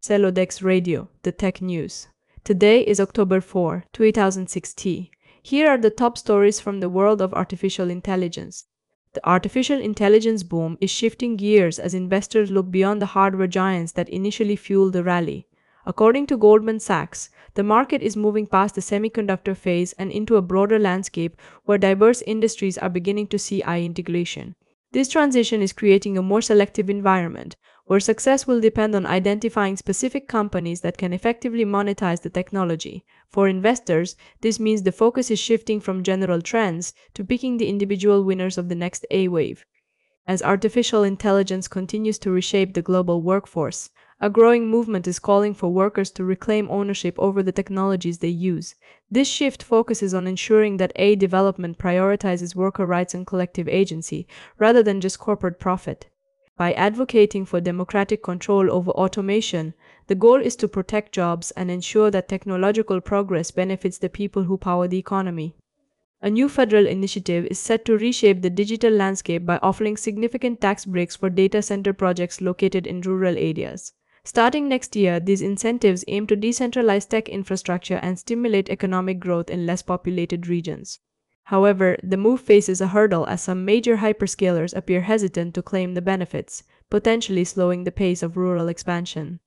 Celodex Radio, the tech news. Today is October 4, 2016. Here are the top stories from the world of artificial intelligence. The artificial intelligence boom is shifting gears as investors look beyond the hardware giants that initially fueled the rally. According to Goldman Sachs, the market is moving past the semiconductor phase and into a broader landscape where diverse industries are beginning to see AI integration. This transition is creating a more selective environment, where success will depend on identifying specific companies that can effectively monetize the technology. For investors, this means the focus is shifting from general trends to picking the individual winners of the next AI wave. As artificial intelligence continues to reshape the global workforce, a growing movement is calling for workers to reclaim ownership over the technologies they use. This shift focuses on ensuring that AI development prioritizes worker rights and collective agency, rather than just corporate profit. By advocating for democratic control over automation, the goal is to protect jobs and ensure that technological progress benefits the people who power the economy. A new federal initiative is set to reshape the digital landscape by offering significant tax breaks for data center projects located in rural areas. Starting next year, these incentives aim to decentralize tech infrastructure and stimulate economic growth in less populated regions. However, the move faces a hurdle as some major hyperscalers appear hesitant to claim the benefits, potentially slowing the pace of rural expansion.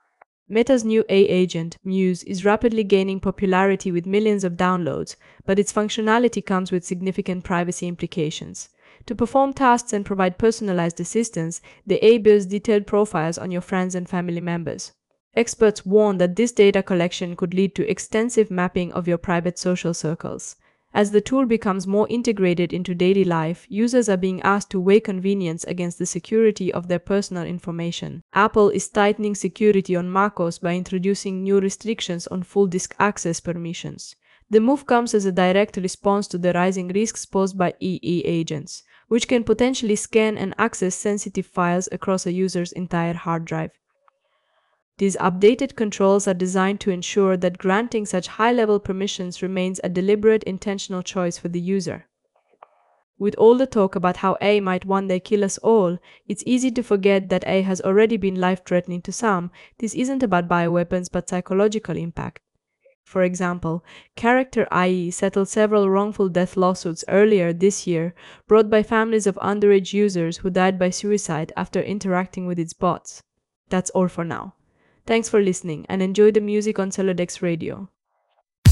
Meta's new AI agent, Muse, is rapidly gaining popularity with millions of downloads, but its functionality comes with significant privacy implications. To perform tasks and provide personalized assistance, the AI builds detailed profiles on your friends and family members. Experts warn that this data collection could lead to extensive mapping of your private social circles. As the tool becomes more integrated into daily life, users are being asked to weigh convenience against the security of their personal information. Apple is tightening security on macOS by introducing new restrictions on full disk access permissions. The move comes as a direct response to the rising risks posed by AI agents, which can potentially scan and access sensitive files across a user's entire hard drive. These updated controls are designed to ensure that granting such high-level permissions remains a deliberate, intentional choice for the user. With all the talk about how AI might one day kill us all, it's easy to forget that AI has already been life-threatening to some. This isn't about bioweapons but psychological impact. For example, Character.ie settled several wrongful death lawsuits earlier this year, brought by families of underage users who died by suicide after interacting with its bots. That's all for now. Thanks for listening and enjoy the music on Celodex Radio.